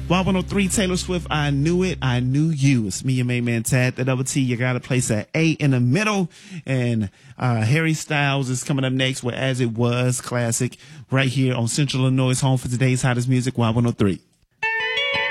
Y103 Taylor Swift, I Knew It, I Knew You. It's me, your main man, Tad, the double T. You got to place an A in the middle. And Harry Styles is coming up next with As It Was, classic, right here on Central Illinois' home for today's hottest music, Y103.